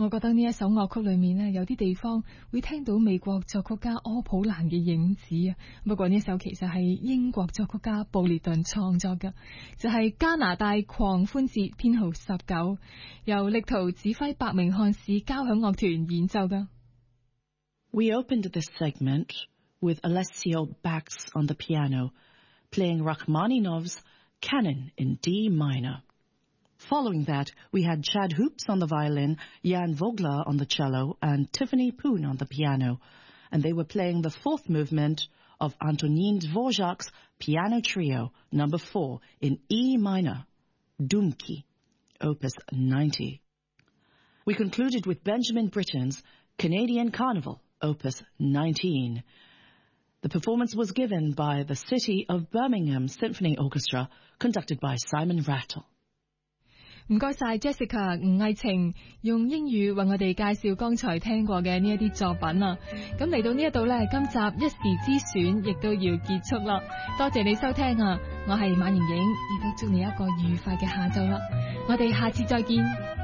我覺得呢一首樂曲裏面呢，有啲地方會聽到美國作曲家柯普蘭嘅影子啊。不過呢首其實係英國作曲家布列頓創作嘅，就係加拿大狂歡節編號19，由力圖指揮伯明翰市交響樂團演奏嘅。 We opened this segment with Alessio Bax on the piano, playing Rachmaninoff's Canon in D minor. Following that, we had Chad Hoops on the violin, Jan Vogler on the cello, and Tiffany Poon on the piano, and they were playing the fourth movement of Antonin Dvorak's Piano Trio, number 4, in E minor, Dumki, opus 90. We concluded with Benjamin Britten's Canadian Carnival, opus 19. The performance was given by the City of Birmingham Symphony Orchestra, conducted by Simon Rattle. 唔該晒 Jessica 吳藝晴用英語為我哋介紹剛才聽過嘅呢一啲作品啊。咁嚟到呢一度呢，今集一時之選亦都要結束啦。多謝你收聽啊，我係馬盈影，亦都祝你一個愉快嘅下晝啦。我哋下次再見。